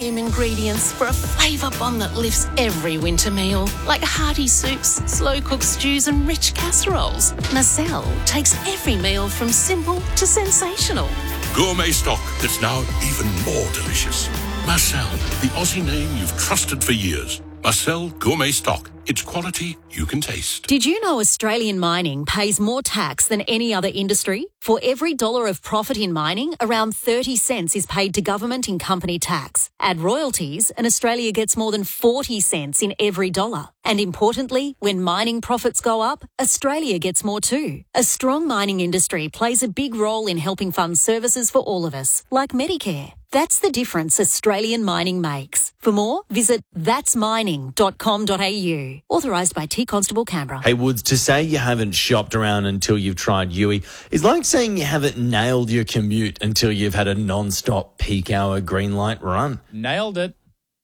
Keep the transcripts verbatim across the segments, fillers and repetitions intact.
premium ingredients for a flavour bomb that lifts every winter meal, like hearty soups, slow-cooked stews and rich casseroles. Marcel takes every meal from simple to sensational. Gourmet stock that's now even more delicious. Marcel, the Aussie name you've trusted for years. Marcel Gourmet Stock. It's quality you can taste. Did you know Australian mining pays more tax than any other industry? For every dollar of profit in mining, around thirty cents is paid to government in company tax. Add royalties and Australia gets more than forty cents in every dollar. And importantly, when mining profits go up, Australia gets more too. A strong mining industry plays a big role in helping fund services for all of us, like Medicare. That's the difference Australian mining makes. For more, visit that's mining dot com dot a u. Authorised by T Constable Canberra. Hey Woods, to say you haven't shopped around until you've tried Yui is like saying you haven't nailed your commute until you've had a non-stop peak hour green light run. Nailed it.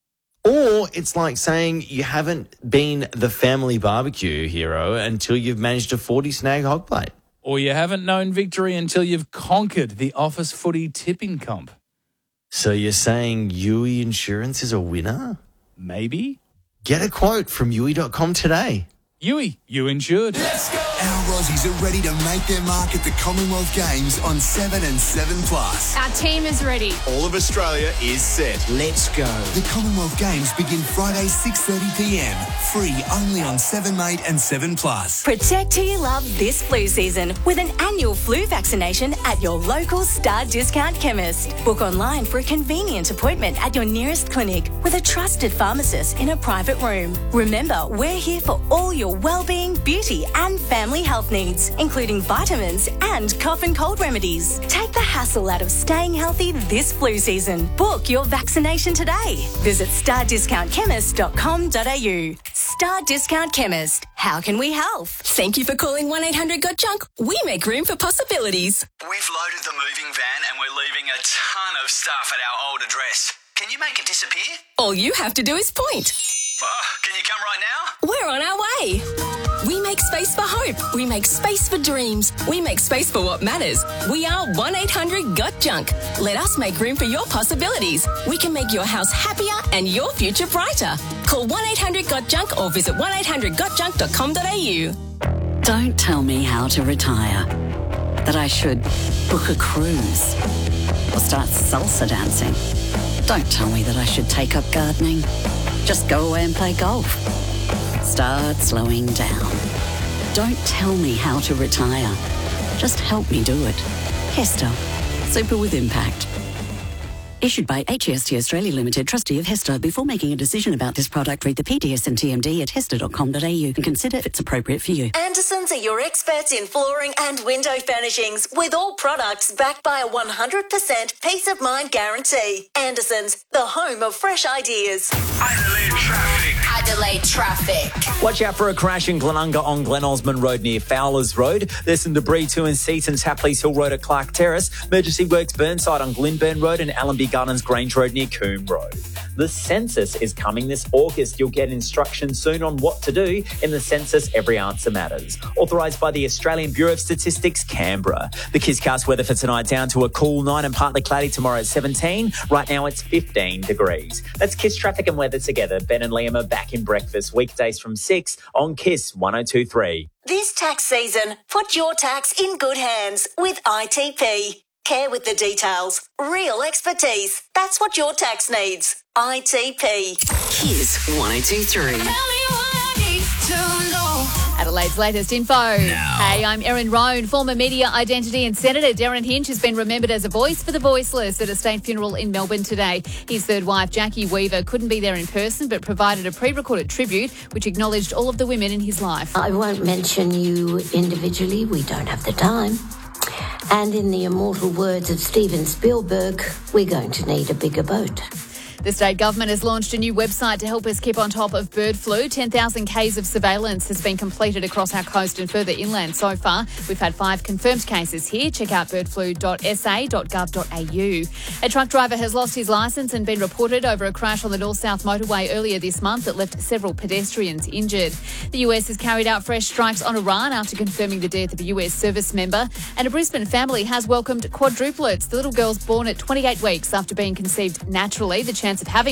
Or it's like saying you haven't been the family barbecue hero until you've managed a forty snag hog plate. Or you haven't known victory until you've conquered the office footy tipping comp. So you're saying Yui Insurance is a winner? Maybe. Get a quote from Yui dot com today. Yui, you insured. Let's go. Our Aussies are ready to make their mark at the Commonwealth Games on seven and seven plus. Our team is ready. All of Australia is set. Let's go. The Commonwealth Games begin Friday six thirty p m. Free only on seven mate and seven plus. Protect who you love this flu season with an annual flu vaccination at your local Star Discount chemist. Book online for a convenient appointment at your nearest clinic with a trusted pharmacist in a private room. Remember, we're here for all your well-being, beauty and family health needs, including vitamins and cough and cold remedies. Take the hassle out of staying healthy this flu season. Book your vaccination today. Visit star discount chemist dot com dot a u. Star Discount Chemist. How can we help? Thank you for calling one eight hundred got junk. We make room for possibilities. We've loaded the moving van and we're leaving a ton of stuff at our old address. Can you make it disappear? All you have to do is point. Oh, can you come right now? We're on our way. We make space for hope. We make space for dreams. We make space for what matters. We are one eight hundred got junk. Let us make room for your possibilities. We can make your house happier and your future brighter. Call one eight hundred got junk or visit one eight hundred got junk dot com dot a u. Don't tell me how to retire. That I should book a cruise or start salsa dancing. Don't tell me that I should take up gardening. Just go away and play golf. Start slowing down. Don't tell me how to retire. Just help me do it. Hester. Super with impact. Issued by H E S T Australia Limited, trustee of Hester. Before making a decision about this product, read the P D S and T M D at hester dot com dot a u and consider if it's appropriate for you. Andersons are your experts in flooring and window furnishings, with all products backed by a one hundred percent peace of mind guarantee. Andersons, the home of fresh ideas. Adelaide traffic. Adelaide traffic. Watch out for a crash in Glenunga on Glen Osmond Road near Fowlers Road. There's some debris too in Seaton's Hapleys Hill Road at Clark Terrace. Emergency works Burnside on Glenburn Road and Allenby Gardens Grange Road near Coombe Road. The census is coming this August. You'll get instructions soon on what to do in the census. Every answer matters. Authorised by the Australian Bureau of Statistics, Canberra. The Kizcast weather for tonight, down to a cool nine and partly cloudy tomorrow at seventeen. Right now it's fifteen degrees. That's Kiss traffic and weather together. Ben and Liam are back in breakfast weekdays from six on Kiss one oh two three. This tax season, put your tax in good hands with I T P. Care with the details. Real expertise. That's what your tax needs. I T P. Kiss one oh two three. Adelaide's latest info. No. Hey, I'm Erin Roan. Former media identity and Senator Darren Hinch has been remembered as a voice for the voiceless at a state funeral in Melbourne today. His third wife, Jackie Weaver, couldn't be there in person but provided a pre-recorded tribute which acknowledged all of the women in his life. I won't mention you individually. We don't have the time. And in the immortal words of Steven Spielberg, we're going to need a bigger boat. The state government has launched a new website to help us keep on top of bird flu. ten thousand kays of surveillance has been completed across our coast and further inland so far. We've had five confirmed cases here. Check out bird flu dot s a dot gov dot a u. A truck driver has lost his licence and been reported over a crash on the north-south motorway earlier this month that left several pedestrians injured. The U S has carried out fresh strikes on Iran after confirming the death of a U S service member. And a Brisbane family has welcomed quadruplets. The little girl's born at twenty-eight weeks after being conceived naturally. The chance of having